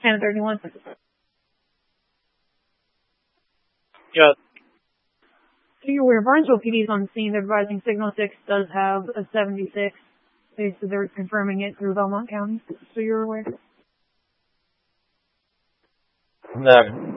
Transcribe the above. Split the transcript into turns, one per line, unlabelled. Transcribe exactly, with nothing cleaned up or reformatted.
ten thirty-one.
Yeah.
So you're aware, Barnesville P D is on the scene. They're advising Signal six does have a seventy-six. They, so they're confirming it through Belmont County. So you're aware.
No.